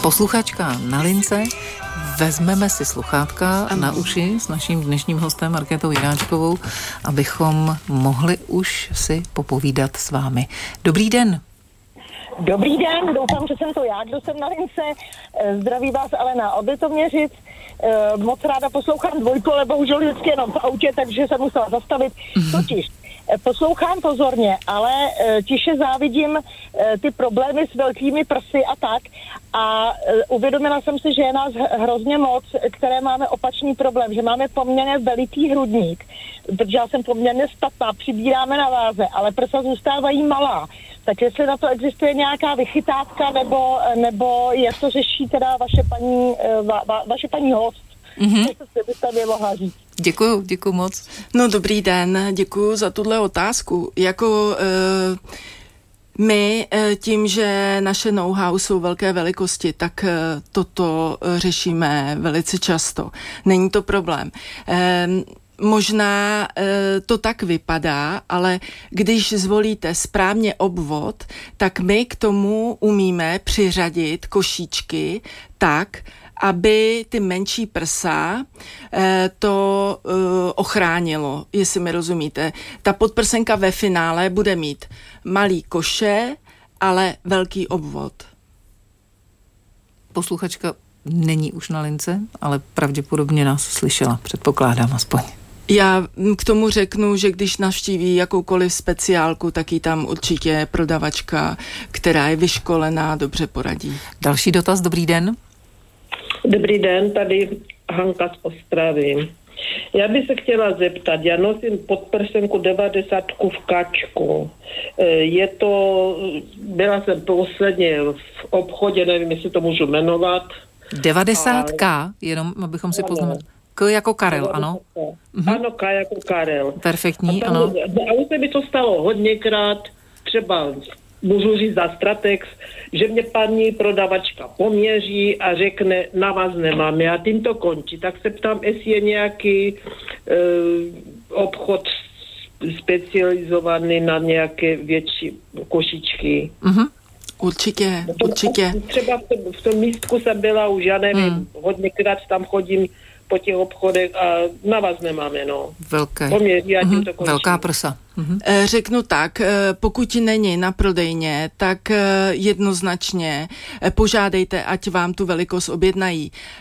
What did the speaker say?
Posluchačka na lince, vezmeme si sluchátka na uši s naším dnešním hostem Markétou Jiráčkovou, abychom mohli už si popovídat s vámi. Dobrý den. Dobrý den, doufám, že jsem to já, kdo jsem na lince. Zdraví vás Alena Odlitoměřic. Moc ráda poslouchám dvojku, ale bohužel vždycky jenom v autě, takže jsem musela zastavit. Totiž poslouchám pozorně, ale tiše závidím ty problémy s velkými prsy a tak. A uvědomila jsem si, že je nás hrozně moc, které máme opačný problém, že máme poměrně veliký hrudník, protože já jsem poměrně statná, přibíráme na váze, ale prsa zůstávají malá. Tak jestli na to existuje nějaká vychytávka, nebo jak to řeší teda vaše paní host, co byste mi mohla říct. Děkuju moc. No dobrý den, děkuju za tuhle otázku. My tím, že naše know-how jsou velké velikosti, tak toto řešíme velice často. Není to problém. Možná to tak vypadá, ale když zvolíte správně obvod, tak my k tomu umíme přiřadit košíčky tak, aby ty menší prsa to ochránilo, jestli mi rozumíte. Ta podprsenka ve finále bude mít malý koše, ale velký obvod. Posluchačka není už na lince, ale pravděpodobně nás slyšela, předpokládám aspoň. Já k tomu řeknu, že když navštíví jakoukoliv speciálku, tak jí tam určitě prodavačka, která je vyškolená, dobře poradí. Další dotaz, dobrý den. Dobrý den, tady Hanka z Ostravy. Já bych se chtěla zeptat, já nosím podprsenku 90 v kačku. Byla jsem posledně v obchodě, nevím, jestli to můžu jmenovat. 90K, jenom abychom si poznamenali. K jako Karel, ano? Ano, K jako Karel. Perfektní, ano. A už se mi to stalo hodněkrát, třeba můžu říct za Stratex, že mě paní prodavačka poměří a řekne, na vás nemám, já tím to končí. Tak se ptám, jestli je nějaký obchod specializovaný na nějaké větší košičky. Určitě. Třeba v tom místku jsem byla už, já nevím, hodněkrát tam chodím po těch obchodech a na vás nemáme, no. Velká prsa. Řeknu tak, pokud není na prodejně, tak jednoznačně požádejte, ať vám tu velikost objednají.